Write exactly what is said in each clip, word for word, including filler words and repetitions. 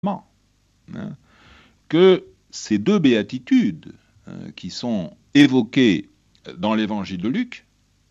hein, que ces deux béatitudes hein, qui sont évoquées dans l'évangile de Luc,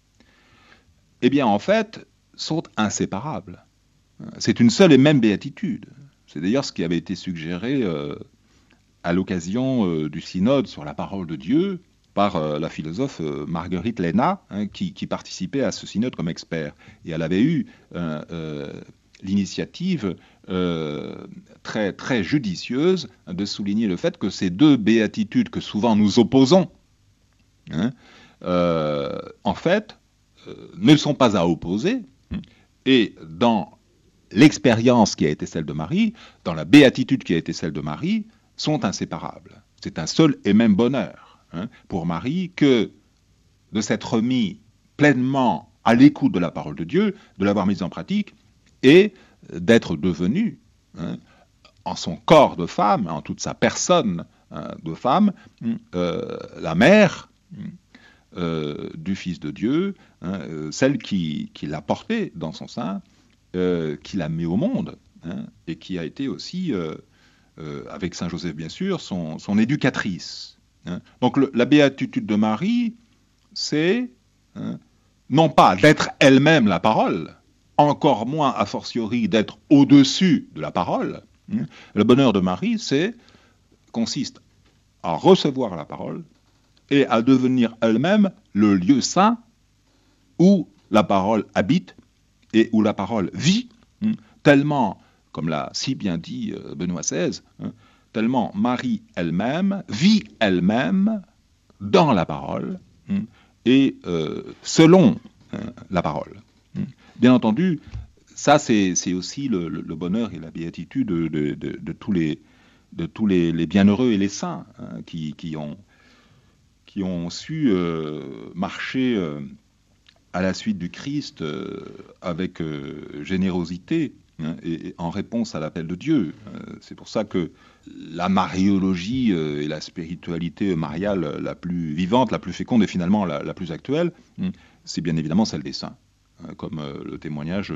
eh bien en fait, sont inséparables. C'est une seule et même béatitude. C'est d'ailleurs ce qui avait été suggéré euh, à l'occasion euh, du synode sur la parole de Dieu par euh, la philosophe euh, Marguerite Léna, hein, qui, qui participait à ce synode comme expert. Et elle avait eu euh, euh, l'initiative euh, très, très judicieuse de souligner le fait que ces deux béatitudes que souvent nous opposons, hein, euh, en fait, euh, ne sont pas à opposer. Et dans l'expérience qui a été celle de Marie, dans la béatitude qui a été celle de Marie, sont inséparables. C'est un seul et même bonheur hein, pour Marie que de s'être mis pleinement à l'écoute de la parole de Dieu, de l'avoir mise en pratique, et d'être devenue, hein, en son corps de femme, en toute sa personne hein, de femme, euh, la mère euh, du Fils de Dieu, hein, euh, celle qui, qui l'a portée dans son sein, euh, qui l'a mis au monde, hein, et qui a été aussi, euh, euh, avec Saint Joseph bien sûr, son, son éducatrice. Hein. Donc le, la béatitude de Marie, c'est hein, non pas d'être elle-même la parole, encore moins a fortiori d'être au-dessus de la parole. Hein. Le bonheur de Marie, c'est consiste à recevoir la parole et à devenir elle-même le lieu saint où la parole habite et où la parole vit, hein, tellement, comme l'a si bien dit euh, Benoît seize, hein, tellement Marie elle-même vit elle-même dans la parole hein, et euh, selon hein, la parole. Hein. Bien entendu, ça c'est, c'est aussi le, le, le bonheur et la béatitude de, de, de, de tous, les, de tous les, les bienheureux et les saints hein, qui, qui, ont, qui ont su euh, marcher euh, à la suite du Christ euh, avec euh, générosité hein, et, et en réponse à l'appel de Dieu. Euh, c'est pour ça que la mariologie euh, et la spiritualité mariale la plus vivante, la plus féconde et finalement la, la plus actuelle, hein, c'est bien évidemment celle des saints. Hein, comme euh, le témoignage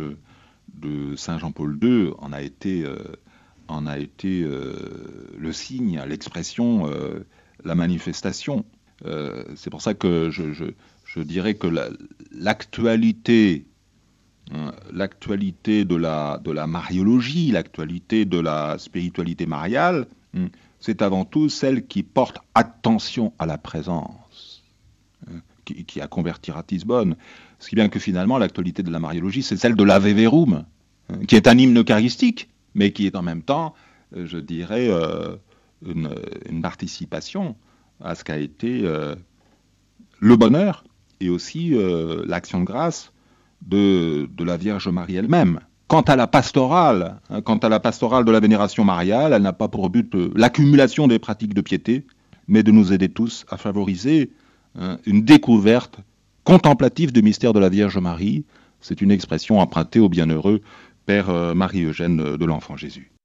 de Saint Jean-Paul deux en a été, euh, en a été euh, le signe, l'expression, euh, la manifestation. Euh, c'est pour ça que je... je Je dirais que la, l'actualité, hein, l'actualité de la, de la mariologie, l'actualité de la spiritualité mariale, hein, c'est avant tout celle qui porte attention à la présence, hein, qui, qui a converti Ratisbonne. Ce qui est bien que finalement l'actualité de la mariologie, c'est celle de l'Ave Verum, hein, qui est un hymne eucharistique, mais qui est en même temps, je dirais, euh, une, une participation à ce qu'a été euh, le bonheur et aussi euh, l'action de grâce de, de la Vierge Marie elle-même. Quant à la pastorale, hein, quant à la pastorale de la vénération mariale, elle n'a pas pour but euh, l'accumulation des pratiques de piété, mais de nous aider tous à favoriser hein, une découverte contemplative du mystère de la Vierge Marie. C'est une expression empruntée au bienheureux Père euh, Marie-Eugène de l'Enfant Jésus.